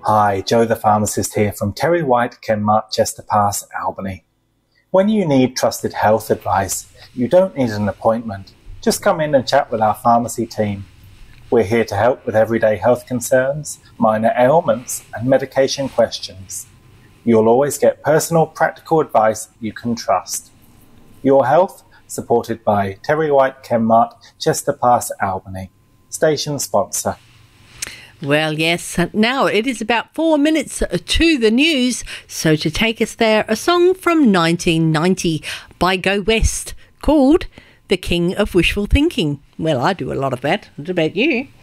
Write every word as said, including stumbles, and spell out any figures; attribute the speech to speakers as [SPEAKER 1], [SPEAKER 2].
[SPEAKER 1] Hi, Joe the pharmacist here from Terry White, Kenmart, Chester Pass, Albany. When you need trusted health advice, you don't need an appointment. Just come in and chat with our pharmacy team. We're here to help with everyday health concerns, minor ailments, and medication questions. You'll always get personal, practical advice you can trust. Your health, supported by Terry White, Kenmart, Chester Pass, Albany. Station sponsor.
[SPEAKER 2] Well, yes, now it is about four minutes to the news. So to take us there, a song from nineteen ninety by Go West called The King of Wishful Thinking. Well, I do a lot of that. What about you?